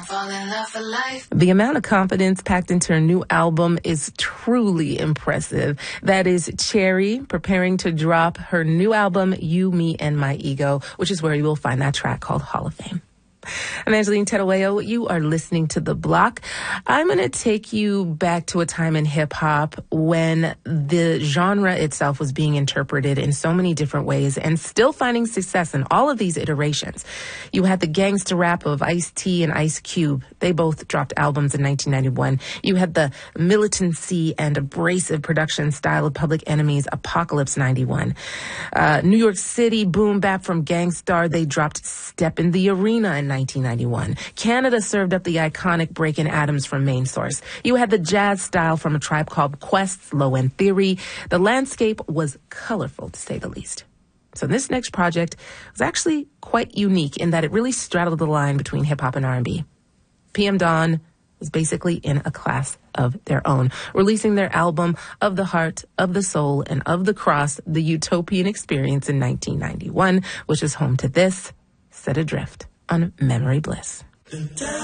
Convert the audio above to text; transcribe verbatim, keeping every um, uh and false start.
fall in love for life. The amount of confidence packed into her new album is truly impressive. That is Cherry preparing to drop her new album, You, Me, and My Ego, which is where you will find that track called Hall of Fame. I'm Angeline Terueo. You are listening to The Block. I'm going to take you back to a time in hip-hop when the genre itself was being interpreted in so many different ways and still finding success in all of these iterations. You had the gangster rap of Ice-T and Ice Cube. They both dropped albums in nineteen ninety-one. You had the militancy and abrasive production style of Public Enemy's Apocalypse ninety-one. Uh, New York City boom bap from Gang Starr. They dropped Step in the Arena in nineteen ninety-one. Canada served up the iconic Breakin' Adams from Main Source. You had the jazz style from A Tribe Called Quest's Low End Theory. The landscape was colorful, to say the least. So this next project was actually quite unique in that it really straddled the line between hip-hop and R and B. P M Dawn was basically in a class of their own, releasing their album Of the Heart, Of the Soul, and Of the Cross, The Utopian Experience in nineteen ninety-one, which is home to this, Set Adrift on Memory Bliss.